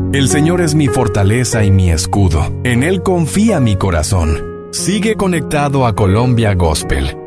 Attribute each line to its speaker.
Speaker 1: El Señor es mi fortaleza y mi escudo. En Él confía mi corazón. Sigue conectado a Colombia Gospel